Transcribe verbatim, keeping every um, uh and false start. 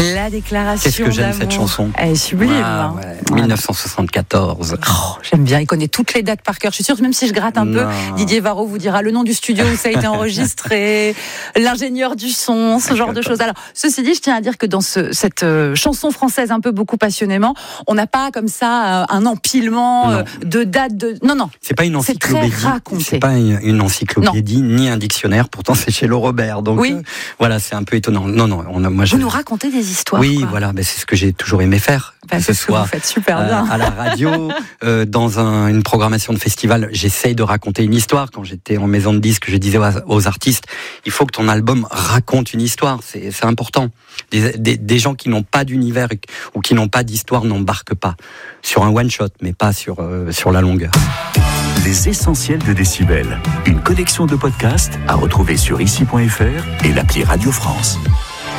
La déclaration Qu'est-ce que j'aime d'amour. cette chanson. Elle est sublime. Ah, hein. ouais. Voilà. dix-neuf cent soixante-quatorze. Oh, j'aime bien, il connaît toutes les dates par cœur. Je suis sûre que même si je gratte un non. peu, Didier Varro vous dira le nom du studio où ça a été enregistré, l'ingénieur du son, ce genre de choses. Alors, ceci dit, je tiens à dire que dans ce, cette euh, chanson française un peu beaucoup passionnément, on n'a pas comme ça euh, un empilement euh, de dates. De... Non, non. C'est pas une encyclopédie. C'est très raconté. C'est pas une, une encyclopédie ni un dictionnaire. Pourtant, c'est chez Laurent Robert. Donc, oui. euh, voilà, c'est un peu étonnant. Non, non. On a, moi, vous je... nous racontez des histoires. Oui, quoi. voilà. Ben, c'est ce que j'ai toujours aimé faire. Bah, que c'est ce ce que soit vous faites super bien. Euh, à la radio, euh, dans un, une programmation de festival, j'essaye de raconter une histoire. Quand j'étais en maison de disques, je disais aux, aux artistes, il faut que ton album raconte une histoire. C'est, c'est important. Des, des, des gens qui n'ont pas d'univers ou qui n'ont pas d'histoire n'embarquent pas sur un one-shot, mais pas sur, euh, sur la longueur. Les essentiels de Décibel. Une collection de podcasts à retrouver sur ici point f r et l'appli Radio France.